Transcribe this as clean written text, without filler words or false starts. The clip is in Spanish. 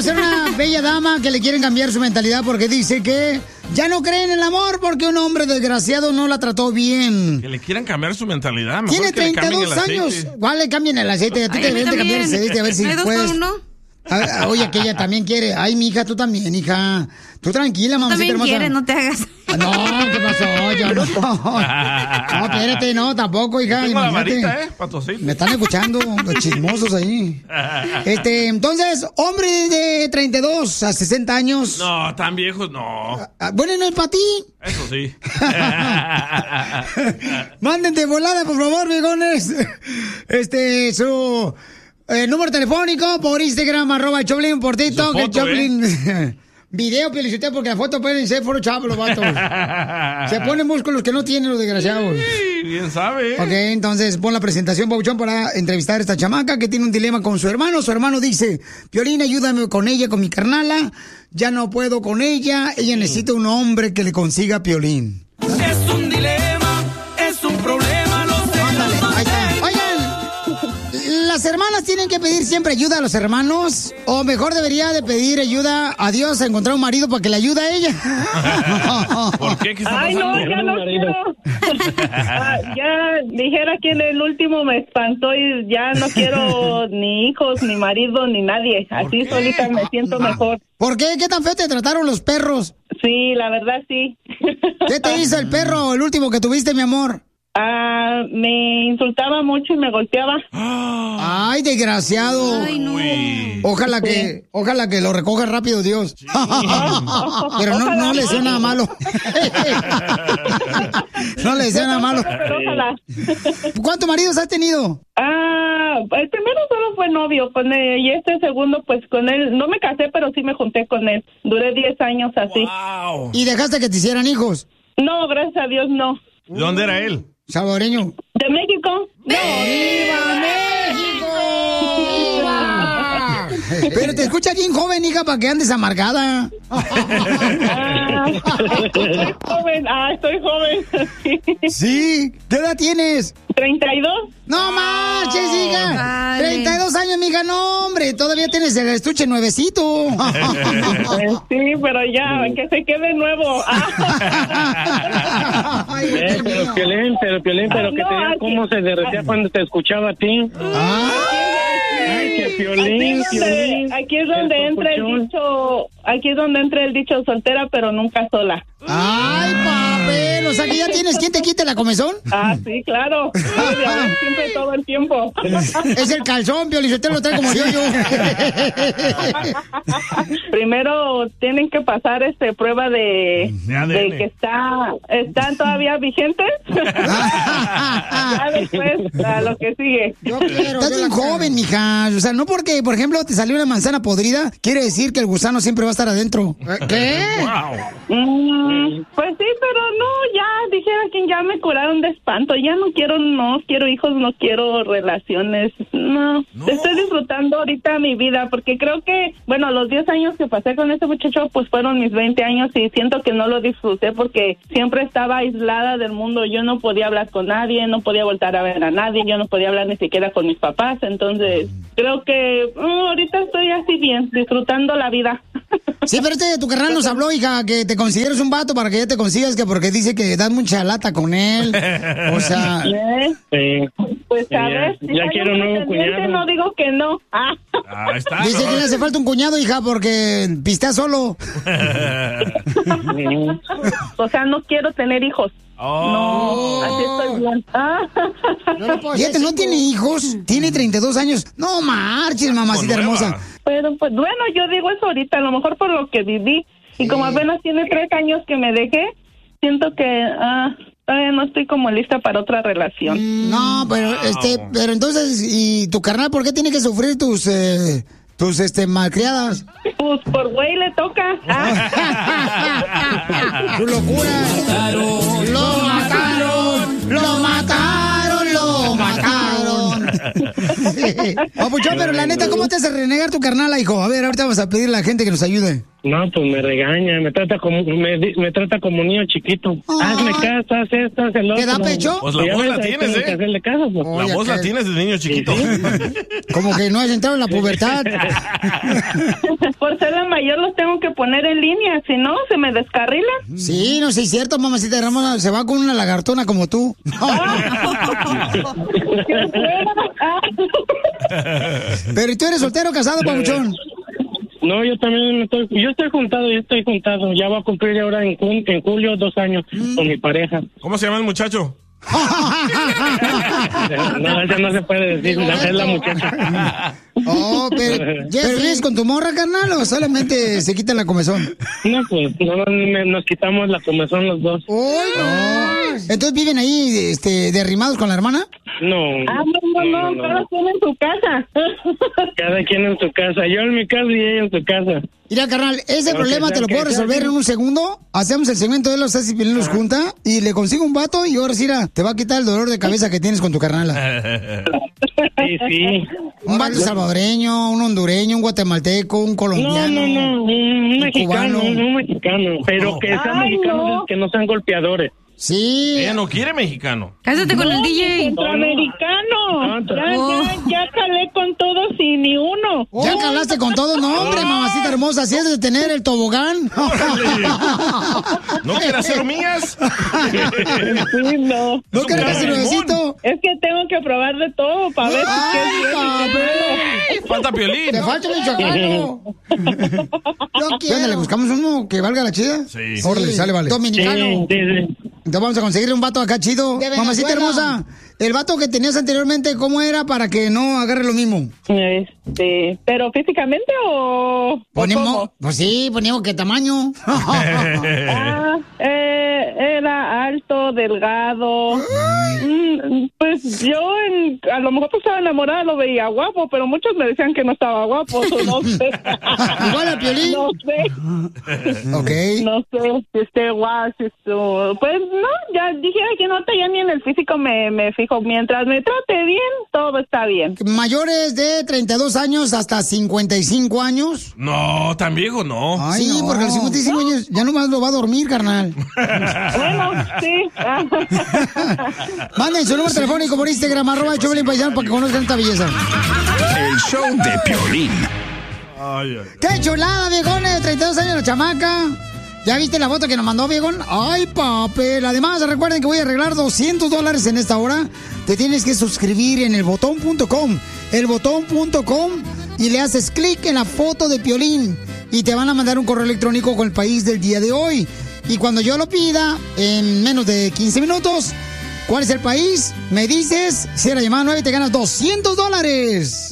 conocer a una bella dama que le quieren cambiar su mentalidad porque dice que ya no cree en el amor porque un hombre desgraciado no la trató bien. Que le quieran cambiar su mentalidad. Mejor Tiene que le cambien 32 el años. aceite. Vale, cambien el aceite. A ti te deben de cambiar el aceite a ver si puedes. Oye, que ella también quiere. Ay, mi hija, tú también, hija. Tú tranquila, mamacita hermosa. También quiere, no te hagas. No, ¿qué pasó? Yo no. No, espérate, no, tampoco, hija. Tengo la Imagínate. varita, para tu aceite. Me están escuchando los chismosos ahí. Entonces, hombre de 32 a 60 años. No, tan viejos, no. Bueno, no es para ti. Eso sí. Mándense volada, por favor, viejones. Su número telefónico por Instagram, @Choplin, por TikTok, el Choplin. Video, Piolichotelo, porque la foto pueden ser foro chavo, los vatos. Se ponen músculos que no tienen los desgraciados. Sí, bien sabe. Ok, entonces pon la presentación, Pabuchón, para entrevistar a esta chamaca que tiene un dilema con su hermano. Su hermano dice, Piolín, ayúdame con ella, con mi carnala. Ya no puedo con ella. Ella necesita un hombre que le consiga a Piolín. Es un dilema, es un problema, lo sé. Ándale, ahí está. Oigan, ¿las hermanas tienen que pedir siempre ayuda a los hermanos? ¿O mejor debería de pedir ayuda a Dios a encontrar un marido para que le ayude a ella? ¿Por qué? ¿Qué está Ay, pasando? no, ya no quiero. Ya dijera que en el último me espantó y ya no quiero ni hijos, ni marido, ni nadie. Así solita me siento mejor. ¿Por qué? ¿Qué tan feo te trataron los perros? Sí, la verdad sí. ¿Qué te hizo el perro, el último que tuviste, mi amor? Me insultaba mucho y me golpeaba. Ay, desgraciado. Ay, no. Ojalá que lo recoja rápido Dios. Pero no le deseo nada malo. No le deseo nada malo. Pero ojalá. ¿Cuántos maridos has tenido? El primero solo fue novio con él y este segundo pues con él. No me casé, pero sí me junté con él. Duré 10 años así. Wow. ¿Y dejaste que te hicieran hijos? No, gracias a Dios no. ¿De dónde era él? Salvadoreño. ¿De México? No. ¡Viva México! ¡Viva! Pero te escuchas bien joven, hija, para que andes amargada. Estoy joven. Estoy joven. Sí. ¿Qué edad tienes? 32. ¡No marches, hija! Vale. 32 años, mija, no, hombre. Todavía tienes el estuche nuevecito. Sí, pero ya, que se quede nuevo. Ay, Dios mío. Pero Piolín, que te diga aquí- cómo se derretía cuando te escuchaba a ti. Ay, que Piolín. Aquí es donde entra el dicho, aquí es donde entra el dicho soltera, pero nunca sola. Ay, papel. O sea que ya tienes quien te quite la comezón. Sí, claro. Siempre todo el tiempo. Es el calzón, Piolichotelo, lo trae como yo. Primero tienen que pasar prueba de que están todavía vigentes. Ya después a lo que sigue. Estás bien joven, mija. O sea, no porque, por ejemplo, te salió una manzana podrida, quiere decir que el gusano siempre va a estar adentro. ¿Qué? Wow. Pues sí, pero no, ya dijera que ya me curaron de espanto. Ya no quiero hijos, no quiero relaciones. No. Estoy disfrutando ahorita mi vida porque creo que, bueno, los 10 años que pasé con este muchacho, pues fueron mis 20 años y siento que no lo disfruté porque siempre estaba aislada del mundo. Yo no podía hablar con nadie, no podía voltar a ver a nadie, yo no podía hablar ni siquiera con mis papás. Entonces, creo que ahorita estoy así bien, disfrutando la vida. Sí, pero tu carnal nos habló, hija, que te consideres un vato para que ya te consigas, que porque dice que das mucha lata con él. O sea... Sí. Pues Sí, a ver, si ya hay quiero un nuevo pretendiente, cuñado. no digo que no. Ahí está. Dice que le hace falta un cuñado, hija, porque pistea solo. O sea, no quiero tener hijos. No, así estoy bien. Fíjate, no tiene hijos, tiene 32 años. No marches, mamacita hermosa. Pero pues bueno, yo digo eso ahorita, a lo mejor por lo que viví. Y como apenas tiene 3 años que me dejé, siento que todavía no estoy como lista para otra relación. No, pero pero entonces, ¿y tu carnal por qué tiene que sufrir tus malcriadas? Pues por güey le toca. Su locura. Lo mataron. Papuchón, pero la neta, ¿cómo te hace renegar tu carnala, hijo? A ver, ahorita vamos a pedirle a la gente que nos ayude. No, pues me regaña, me trata como niño chiquito. Hazme caso, haz esto, haz el otro. ¿Te da pecho? Pues la voz la tienes, que hacerle caso, pues. La voz la tienes de niño chiquito. Como que no has entrado en la pubertad. Por ser la mayor los tengo que poner en línea, si no, se me descarrilan. Sí, no sé, es cierto, mamacita hermosa, se va con una lagartona como tú. Pero ¿y tú eres soltero o casado, Papuchón? No, yo también estoy juntado. Ya va a cumplir ahora en julio 2 años con mi pareja. ¿Cómo se llama el muchacho? No, eso no se puede decir, es la muchacha. Oh, pero ¿vives con tu morra, carnal, o solamente se quitan la comezón? No, pues, nos quitamos la comezón los dos. ¡Uy, no! ¿Entonces viven ahí, derrimados con la hermana? No. No, cada quien en su casa. Cada quien en su casa, yo en mi casa y ella en su casa. Mira, carnal, ese problema te lo puedo resolver en un segundo. Hacemos el segmento de los Ceci Piolín los junta y le consigo un vato y ahora sí, te va a quitar el dolor de cabeza que tienes con tu carnala. Sí. Un vato salvadoreño, un hondureño, un guatemalteco, un colombiano. No, un mexicano, pero que sean mexicanos, que no sean golpeadores. Sí. Ella no quiere mexicano. Cásate con el DJ. Centroamericano. Ya calé con todos y ni uno. ¿Ya calaste con todo? No, hombre, mamacita hermosa, si es de tener el tobogán. ¿No quieres hacer mías? Sí, no. ¿No quieres hacer nuevecito? Es que tengo que probar de todo para ver si es bien. Falta Piolín. Te falta el michoacano. No quiero. ¿Le buscamos uno que valga la chida? Sí. Órale, sale, vale. Dominicano. Sí. Entonces vamos a conseguirle un vato acá chido. Mamacita hermosa, el vato que tenías anteriormente, ¿cómo era para que no agarre lo mismo? ¿Pero físicamente o cómo? Pues sí, poníamos qué tamaño. Era alto, delgado. Pues yo a lo mejor estaba enamorada, lo veía guapo, pero muchos me decían que no estaba guapo, no sé. Igual a Piolín. No sé. Ok. No sé si esté guapo, pues no, ya dije que no, ya ni en el físico me fijo. Mientras me trate bien, todo está bien. ¿Mayores de 32 años hasta 55 años? No, tan viejo no. Ay, sí, no. Porque a los 55 años ya nomás lo va a dormir, carnal. Bueno, sí. Manden su número telefónico por Instagram, @Choplin Paisano, para que conozcan esta belleza. El show de Piolín. ¡Qué chulada, viejones! 32 años la chamaca. ¿Ya viste la foto que nos mandó, viejón? ¡Ay, papel! Además, recuerden que voy a arreglar $200 en esta hora. Te tienes que suscribir en elbotón.com. Elbotón.com y le haces clic en la foto de Piolín. Y te van a mandar un correo electrónico con el país del día de hoy. Y cuando yo lo pida, en menos de 15 minutos, ¿cuál es el país? Me dices, si la llamada 9 te ganas $200.